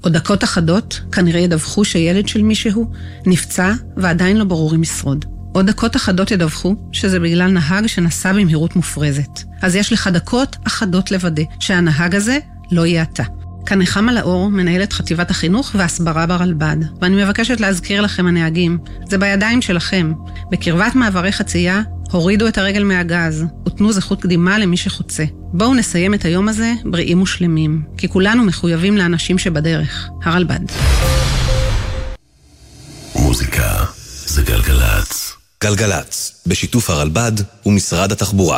עוד דקות אחדות כנראה ידווחו שילד של מישהו נפצע ועדיין לא ברור אם ישרוד. עוד דקות אחדות ידווחו שזה בגלל נהג שנסע במהירות מופרזת. אז יש לך דקות אחדות לוודא שהנהג הזה לא יהיה אתה. כאן נחמה לאור, מנהלת חטיבת החינוך והסברה ברלב"ד, ואני מבקשת להזכיר לכם הנהגים, זה בידיים שלכם. בקרבת מעברי חצייה, הורידו את הרגל מהגז, ותנו זכות קדימה למי שחוצה. בואו נסיים את היום הזה בריאים ושלמים, כי כולנו מחויבים לאנשים שבדרך. הרלב"ד. מוזיקה זה גלגלץ. גלגלץ, בשיתוף הרלב"ד ומשרד התחבורה.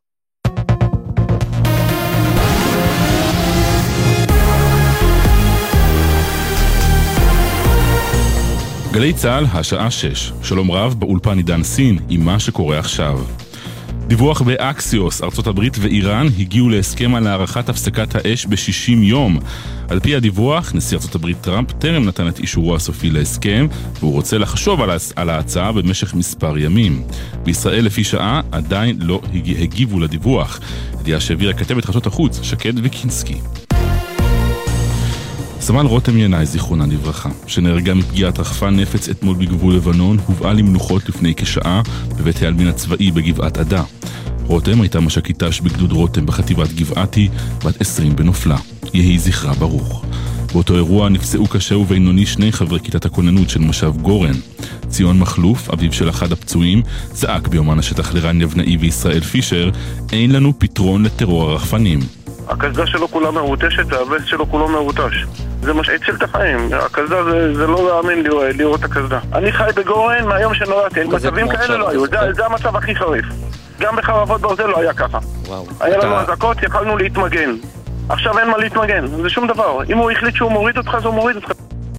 גלי צהל, השעה 6. שלום רב, באולפן עידן סין, עם מה שקורה עכשיו. דיווח באקסיוס, ארצות הברית ואיראן הגיעו להסכם על הארכת הפסקת האש ב-60 יום. על פי הדיווח, נשיא ארצות הברית טראמפ טרם נתן את אישורו הסופי להסכם, והוא רוצה לחשוב על ההצעה במשך מספר ימים. בישראל לפי שעה עדיין לא הגיבו לדיווח. ידיעה שהעבירה כתבת חדשות החוץ, שקד וקינסקי. סמל רותם ינאי, זיכרונה לברכה, שנהרגה מפגיעת רחפן נפץ אתמול בגבול לבנון, הובאה למנוחות לפני כשעה בבית העלמין הצבאי בגבעת עדה. רותם הייתה מש"קית"ש בגדוד רותם בחטיבת גבעתי, בת 20 בנופלה. יהי זכרה ברוך. באותו אירוע נפצעו קשה ובינוני שני חברי כיתת הכוננות של מושב גורן. ציון מחלוף, אביו של אחד הפצועים, זעק ביומן השטח לרן יבנאי וישראל פישר, אין לנו פתרון לטרור הרחפנים. הקסדה שלו כולה מרוטשת, והווסט שלו כולו מרוטש. זה מה שהציל את החיים. הקסדה זה לא להאמין לראות את הקסדה. אני חי בגורן מהיום שנולדתי. מצבים כאלה לא היו. זה המצב הכי חריף. גם בחרבות ברזל לא היה ככה. היה לנו אזעקות, יכלנו להתמגן. עכשיו אין מה להתמגן. זה שום דבר. אם הוא החליט שהוא מוריד אותך, אז הוא מוריד אותך.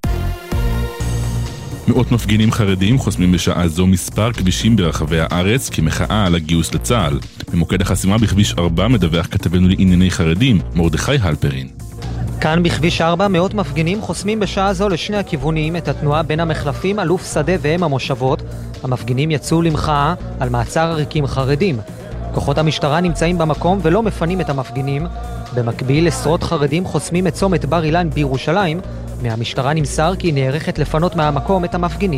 מאות מפגינים חרדים חוסמים בשעה זו מספר כבישים ברחבי הארץ כמחאה על הגיוס לצה"ל. במוקד החסימה בכביש 4 מדווח כתבנו לענייני חרדים, מרדכי הלפרין. כאן בכביש 4 מאות מפגינים חוסמים בשעה זו לשני הכיוונים את התנועה בין המחלפים אלוף שדה והם המושבות. המפגינים יצאו למחאה על מעצר עריקים חרדים. כוחות המשטרה נמצאים במקום ולא מפנים את המפגינים. במקביל עשרות חרדים חוסמים את צומת בר אילן בירושלים. מהמשטרה נמסר כי נערכת לפנות מהמקום את המפגינים.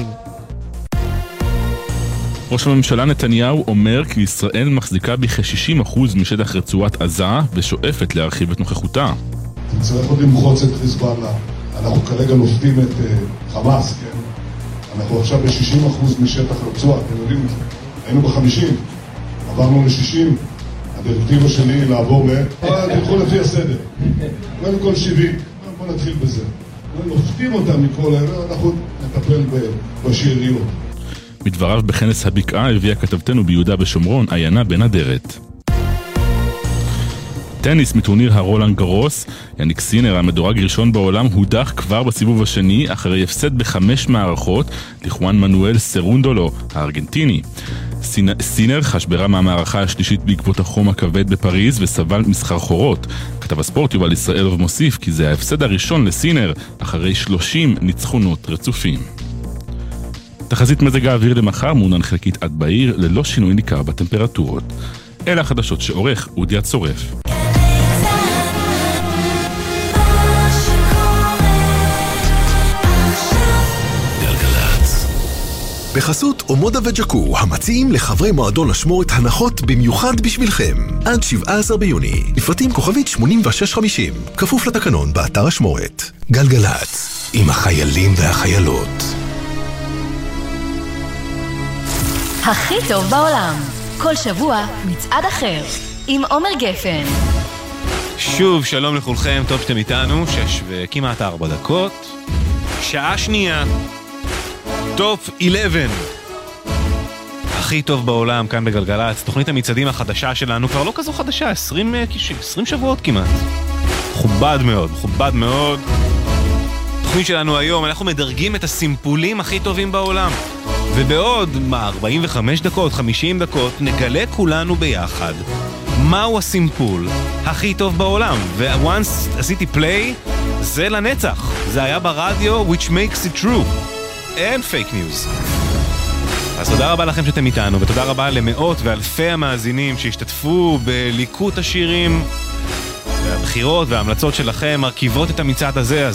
ראש הממשלה נתניהו אומר כי ישראל מחזיקה בכ-60% משטח רצועת עזה ושואפת להרחיב את נוכחותה. צריך עוד למחוץ את חיזבאללה. אנחנו כרגע נופתים את חמאס, כן? אנחנו עכשיו ב-60% משטח רצועה, אתם יודעים את זה. היינו ב-50, עברנו ל-60. הדירקטיבה שלי לעבור תלכו לפי הסדר. קודם כל 70. בוא נתחיל בזה. נופתים אותם מכל העבר, אנחנו נטפל בשאריות. מדבריו בכנס הבקעה הביאה כתבתנו ביהודה ושומרון, עיינה בן אדרת. טניס מטורניר הרולנד גרוס, יניק סינר, המדורג ראשון בעולם, הודח כבר בסיבוב השני אחרי הפסד ב5 מערכות לחואן מנואל סרונדולו, הארגנטיני. סינר חש ברע מהמערכה השלישית בעקבות החום הכבד בפריז וסבל מסחרחורות. כתב הספורט יובל ישראל מוסיף כי זה ההפסד הראשון לסינר אחרי 30 ניצחונות רצופים. תחזית מזג האוויר למחר מעונן חלקית עד בעיר ללא שינוי ניכר בטמפרטורות. אלה החדשות שעורך אודי הצורף. בחסות אומודה וג'קו, המציעים לחברי מועדון אשמורת הנחות במיוחד בשבילכם. עד 17 ביוני, לפרטים כוכבית 8650, כפוף לתקנון באתר אשמורת. גלגלץ, עם החיילים והחיילות. הכי טוב בעולם, כל שבוע מצעד אחר, עם עומר גפן. שוב, שלום לכולכם, טוב שאתם איתנו, 6 וכמעט 4 דקות. שעה שנייה. טופ 11 הכי טוב בעולם כאן בגלגלץ. תוכנית המצעדים החדשה שלנו כבר לא כזו חדשה, 20 שבועות כמעט. מכובד מאוד. תוכנית שלנו היום, אנחנו מדרגים את הסימפולים הכי טובים בעולם, ובעוד 45 דקות, 50 דקות נגלה כולנו ביחד מהו הסימפול הכי טוב בעולם. ו-once עשיתי פליי, זה לנצח, זה היה ברדיו, which makes it true. אין פייק ניוז. אז תודה רבה לכם שאתם איתנו, ותודה רבה למאות ואלפי המאזינים שהשתתפו בליקוט השירים, והבחירות וההמלצות שלכם מרכיבות את המצעד הזה.